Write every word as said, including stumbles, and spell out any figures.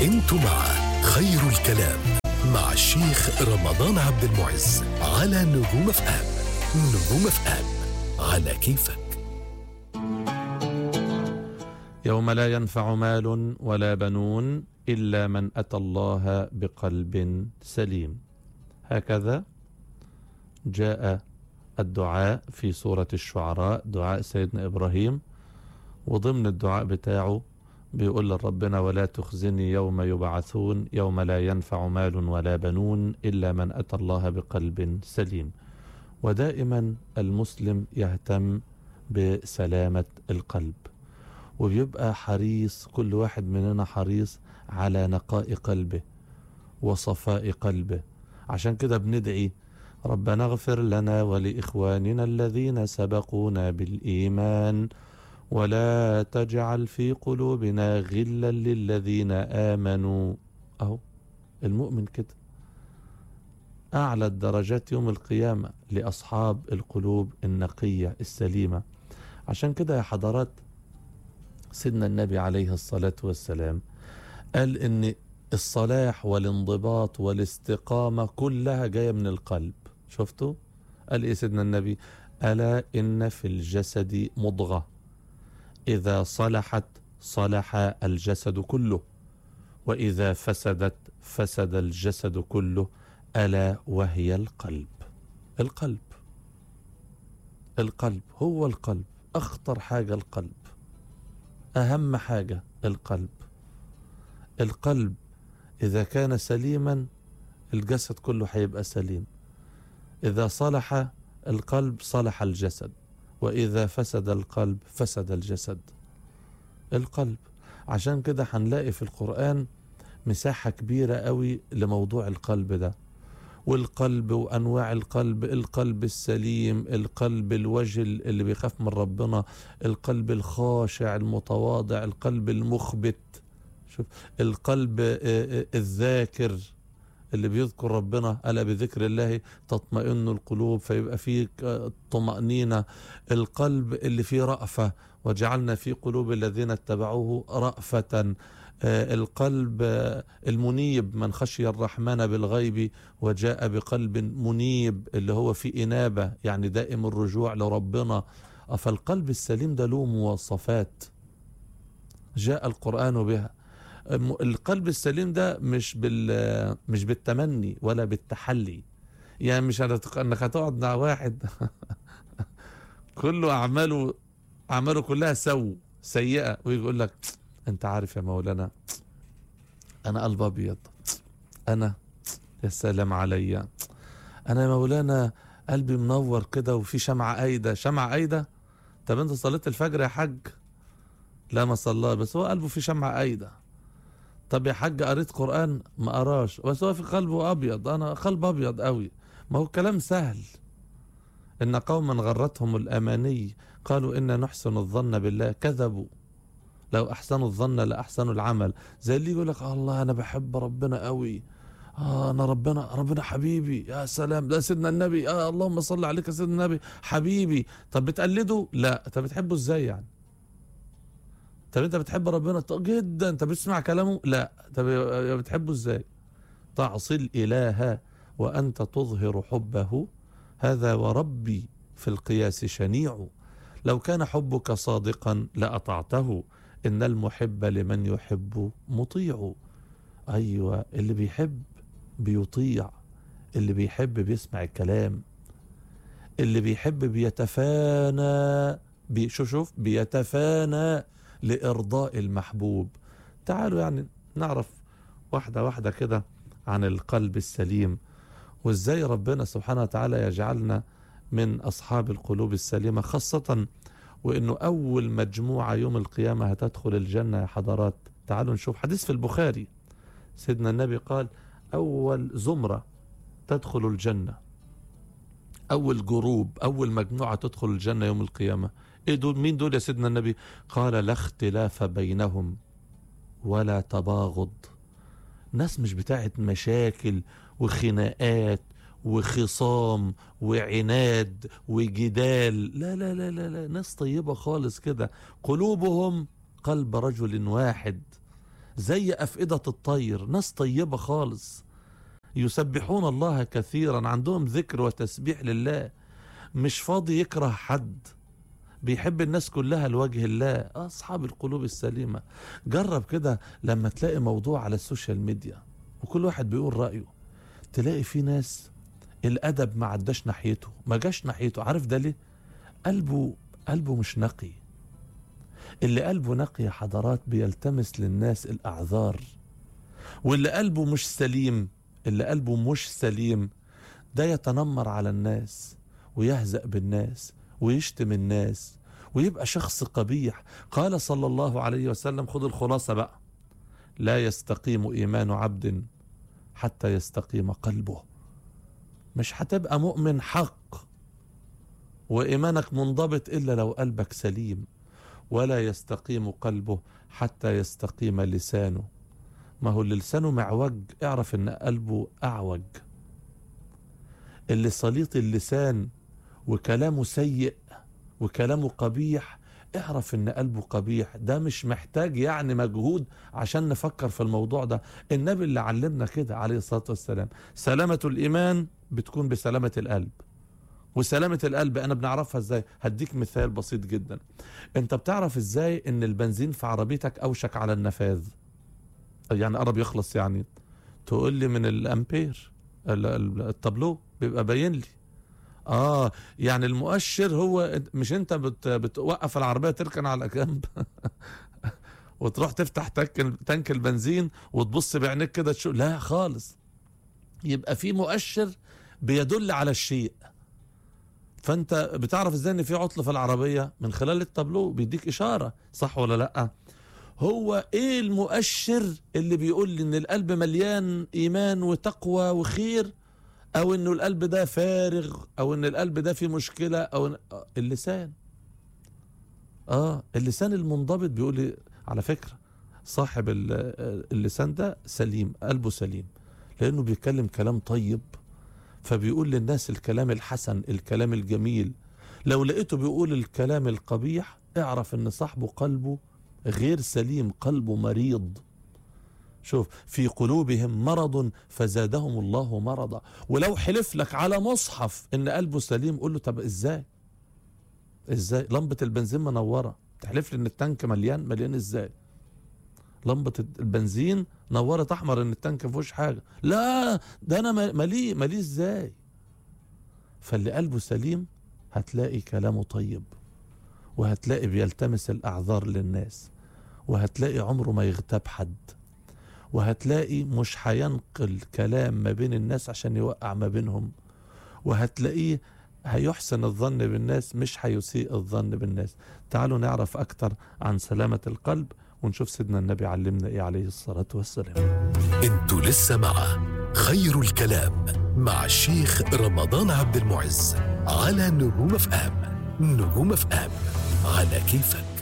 انتم مع خير الكلام مع الشيخ رمضان عبد المعز على نجوم اف ام. نجوم اف ام على كيفك. يوم لا ينفع مال ولا بنون إلا من أتى الله بقلب سليم. هكذا جاء الدعاء في سورة الشعراء، دعاء سيدنا إبراهيم، وضمن الدعاء بتاعه بيقول لربنا: ولا تخزني يوم يبعثون يوم لا ينفع مال ولا بنون إلا من أتى الله بقلب سليم. ودائما المسلم يهتم بسلامة القلب، وبيبقى حريص، كل واحد مننا حريص على نقاء قلبه وصفاء قلبه. عشان كده بندعي: ربنا اغفر لنا ولإخواننا الذين سبقونا بالإيمان ولا تجعل في قلوبنا غلا للذين آمنوا. أهو المؤمن كده أعلى الدرجات يوم القيامة لأصحاب القلوب النقية السليمة. عشان كده يا حضرات، سيدنا النبي عليه الصلاة والسلام قال إن الصلاح والانضباط والاستقامة كلها جاية من القلب. شفتوا؟ قال إيه سيدنا النبي؟ ألا إن في الجسد مضغة إذا صلحت صلح الجسد كله وإذا فسدت فسد الجسد كله، ألا وهي القلب. القلب القلب هو القلب، أخطر حاجة القلب، أهم حاجة القلب. القلب إذا كان سليما الجسد كله هيبقى سليم. إذا صلح القلب صلح الجسد، وإذا فسد القلب فسد الجسد. القلب. عشان كده هنلاقي في القرآن مساحة كبيرة قوي لموضوع القلب ده، والقلب وأنواع القلب: القلب السليم، القلب الوجل اللي بيخاف من ربنا، القلب الخاشع المتواضع، القلب المخبت، شوف، القلب الذاكر اللي بيذكر ربنا، ألا بذكر الله تطمئن القلوب، فيبقى فيه طمأنينة. القلب اللي فيه رأفة: وجعلنا في قلوب الذين اتبعوه رأفة. القلب المنيب: من خشي الرحمن بالغيب وجاء بقلب منيب، اللي هو في إنابة، يعني دائم الرجوع لربنا. فالقلب السليم ده له مواصفات جاء القرآن بها. القلب السليم ده مش بال مش بالتمني ولا بالتحلي، يعني مش انك هتقعد مع واحد كله اعماله اعماله كلها سو سيئه ويقول لك: انت عارف يا مولانا انا قلب ابيض، انا يا سلام عليا، انا يا مولانا قلبي منور كده وفي شمعة قايده. شمعة قايده؟ طب انت صليت الفجر يا حاج؟ لا ما صلى، بس هو قلبه في شمعة قايده. طب يا حاج قريت قرآن؟ ما قراش، بس هو في قلبه أبيض. أنا قلب أبيض قوي. ما هو كلام سهل. إن قوما غرتهم الأماني قالوا إنا نحسن الظن بالله كذبوا، لو أحسنوا الظن لأحسنوا العمل. زي اللي يقول لك: الله أنا بحب ربنا قوي، آه أنا ربنا ربنا حبيبي، يا سلام، ده سيدنا النبي، آه اللهم صل عليك يا سيدنا النبي حبيبي. طب بتقلده؟ لا. طب بتحبه إزاي يعني؟ طب انت بتحب ربنا جدا، انت بتسمع كلامه؟ لا. طب بتحبه ازاي؟ تعصي الاله وانت تظهر حبه، هذا وربي في القياس شنيع. لو كان حبك صادقا لاطعته، ان المحب لمن يحب مطيع. ايوه، اللي بيحب بيطيع، اللي بيحب بيسمع الكلام، اللي بيحب بيتفانى بي شوف شوف بيتفانى لإرضاء المحبوب. تعالوا يعني نعرف واحدة واحدة كده عن القلب السليم، وإزاي ربنا سبحانه وتعالى يجعلنا من أصحاب القلوب السليمة، خاصة وإنه أول مجموعة يوم القيامة هتدخل الجنة يا حضرات. تعالوا نشوف حديث في البخاري. سيدنا النبي قال: أول زمرة تدخل الجنة، أول جروب، أول مجموعة تدخل الجنة يوم القيامة، إيه دول؟ مين دول يا سيدنا النبي؟ قال: لا اختلاف بينهم ولا تباغض. ناس مش بتاعت مشاكل وخناقات وخصام وعناد وجدال، لا لا لا لا, لا. ناس طيبة خالص كده، قلوبهم قلب رجل واحد. زي أفئدة الطير، ناس طيبة خالص، يسبحون الله كثيرا، عندهم ذكر وتسبيح لله، مش فاضي يكره حد، بيحب الناس كلها لوجه الله، أصحاب القلوب السليمة. جرب كده لما تلاقي موضوع على السوشيال ميديا وكل واحد بيقول رأيه، تلاقي في ناس الأدب ما عداش ناحيته، ما جاش ناحيته. عارف ده ليه؟ قلبه قلبه مش نقي. اللي قلبه نقي يا حضرات بيلتمس للناس الأعذار، واللي قلبه مش سليم، اللي قلبه مش سليم ده يتنمر على الناس ويهزأ بالناس ويشتم الناس ويبقى شخص قبيح. قال صلى الله عليه وسلم، خذ الخلاصة بقى، لا يستقيم إيمان عبد حتى يستقيم قلبه. مش هتبقى مؤمن حق وإيمانك منضبط إلا لو قلبك سليم. ولا يستقيم قلبه حتى يستقيم لسانه. ما هو اللي لسانه معوج اعرف ان قلبه أعوج. اللي سليط اللسان وكلامه سيء وكلامه قبيح اعرف ان قلبه قبيح. ده مش محتاج يعني مجهود عشان نفكر في الموضوع ده. النبي اللي علمنا كده عليه الصلاة والسلام. سلامة الإيمان بتكون بسلامة القلب. وسلامة القلب انا بنعرفها ازاي؟ هديك مثال بسيط جدا. انت بتعرف ازاي ان البنزين في عربيتك اوشك على النفاذ؟ يعني قرب يخلص. يعني تقول لي من الامبير، التابلو بيبقى باين لي. اه يعني المؤشر هو، مش انت بت بتوقف العربية تركن على جنب وتروح تفتح تانك البنزين وتبص بعينيك كده تشوف؟ لا خالص. يبقى في مؤشر بيدل على الشيء. فانت بتعرف ازاي ان في عطل في العربية؟ من خلال التابلو بيديك اشارة، صح ولا لا؟ هو ايه المؤشر اللي بيقول لي ان القلب مليان ايمان وتقوى وخير، او انه القلب ده فارغ، او ان القلب ده فيه مشكلة؟ او اللسان. اه اللسان المنضبط بيقول لي على فكرة صاحب اللسان ده سليم، قلبه سليم، لانه بيتكلم كلام طيب، فبيقول للناس الكلام الحسن، الكلام الجميل. لو لقيته بيقول الكلام القبيح اعرف ان صاحبه قلبه غير سليم، قلبه مريض. شوف، في قلوبهم مرض فزادهم الله مرضا. ولو حلف لك على مصحف ان قلبه سليم قول له طب ازاي؟ ازاي؟ لمبة البنزين منورة، تحلف لي ان التانك مليان؟ مليان ازاي؟ لمبة البنزين نورت احمر ان التانك مفيهوش حاجة. لا ده انا مليه، مليه ازاي؟ فاللي قلبه سليم هتلاقي كلامه طيب، وهتلاقي بيلتمس الاعذار للناس، وهتلاقي عمره ما يغتاب حد، وهتلاقي مش هينقل كلام ما بين الناس عشان يوقع ما بينهم، وهتلاقيه هيحسن الظن بالناس مش هيسيء الظن بالناس. تعالوا نعرف اكتر عن سلامة القلب ونشوف سيدنا النبي علمنا ايه عليه الصلاة والسلام. انتوا لسه مع خير الكلام مع الشيخ رمضان عبد المعز على نجوم اف ام. نجوم اف ام على كيفك.